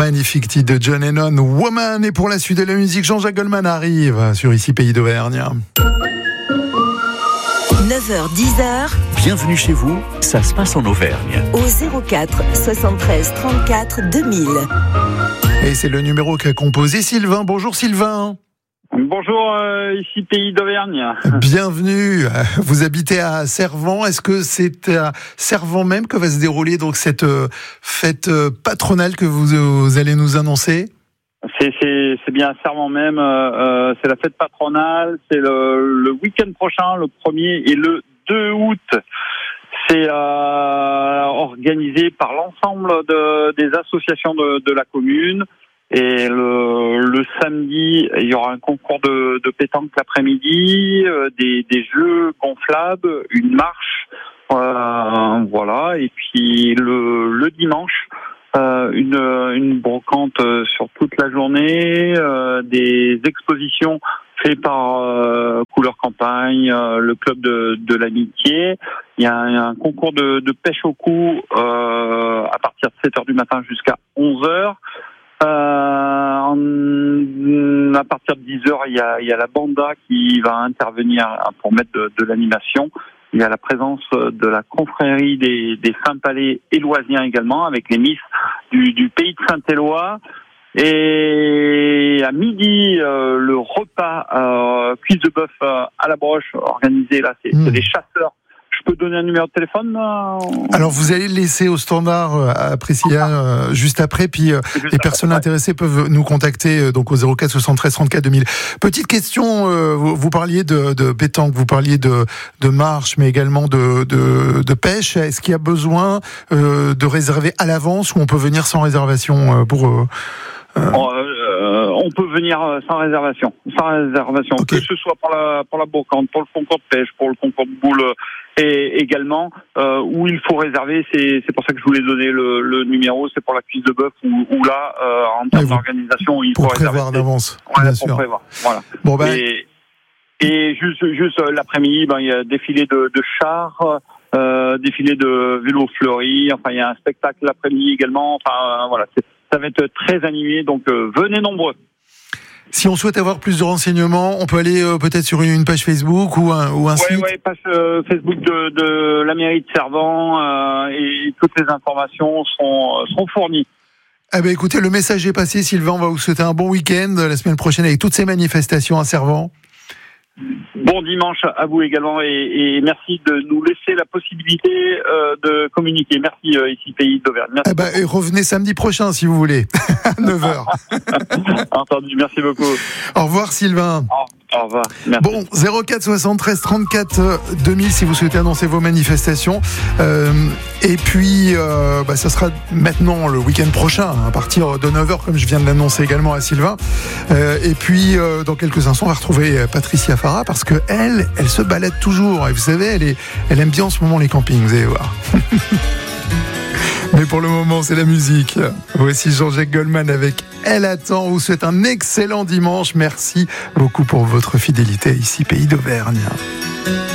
Magnifique titre de John Lennon, Woman. Et pour la suite de la musique, Jean-Jacques Goldman arrive sur Ici Pays d'Auvergne. 9h-10h. Bienvenue chez vous, ça se passe en Auvergne. Au 04 73 34 2000. Et c'est le numéro qu'a composé Sylvain. Bonjour Sylvain. Bonjour, ici Pays d'Auvergne. Bienvenue. Vous habitez à Servan. Est-ce que c'est à Servan même que va se dérouler donc cette fête patronale que vous allez nous annoncer ? C'est bien à Servan même. C'est la fête patronale. C'est le week-end prochain, le 1er et le 2 août. C'est organisé par l'ensemble des associations de la commune. Et le samedi, il y aura un concours de pétanque l'après-midi, des jeux gonflables, une marche, voilà. Et puis le dimanche, une brocante sur toute la journée, des expositions faites par Couleur Campagne, le club de l'amitié. Il y a un concours de pêche au cou à partir de 7h du matin jusqu'à 11h. À partir de 10h, il y a la banda qui va intervenir pour mettre de l'animation. Il y a la présence de la confrérie des Saint-Palais éloisiens également, avec les Miss du pays de Saint-Éloi. Et à midi, le repas cuisse de bœuf à la broche organisé là, c'est des chasseurs. Je peux donner un numéro de téléphone Alors vous allez le laisser au standard à Priscilla juste après, puis les personnes intéressées peuvent nous contacter donc au 04 73 34 2000. Petite question, vous parliez de pétanque, vous parliez de marche, mais également de pêche. Est-ce qu'il y a besoin de réserver à l'avance ou on peut venir sans réservation pour on peut venir sans réservation. Okay. Que ce soit pour la brocante, pour le concours de pêche, pour le concours de boules, et également où il faut réserver. C'est pour ça que je voulais donner le numéro. C'est pour la cuisse de bœuf ou là en termes d'organisation, il faut prévoir d'avance. Bien sûr. Prévoir. Voilà. Bon et juste l'après-midi, il y a défilé de chars. Défilé de vélos fleuris. Enfin, il y a un spectacle l'après-midi également. Enfin, voilà. Ça va être très animé, donc venez nombreux. Si on souhaite avoir plus de renseignements, on peut aller peut-être sur une page Facebook ou un site. Oui, page Facebook de la mairie de Servan et toutes les informations seront fournies. Eh ben, écoutez, le message est passé. Sylvain, on va vous souhaiter un bon week-end la semaine prochaine avec toutes ces manifestations à Servan. Bon dimanche à vous également et merci de nous laisser la possibilité de communiquer. Merci ici Pays d'Auvergne. Et revenez samedi prochain si vous voulez, à 9h. Entendu, merci beaucoup. Au revoir Sylvain. Au revoir. Merci. Bon, 04 73 34 2000 si vous souhaitez annoncer vos manifestations. Et puis, ça sera maintenant le week-end prochain, à partir de 9h, comme je viens de l'annoncer également à Sylvain. Et puis, dans quelques instants, on va retrouver Patricia Farah, parce que elle se balade toujours. Et vous savez, elle aime bien en ce moment les campings, vous allez voir. Mais pour le moment, c'est la musique. Voici Jean-Jacques Goldman avec Elle attend. On vous souhaite un excellent dimanche. Merci beaucoup pour votre fidélité ici, Pays d'Auvergne.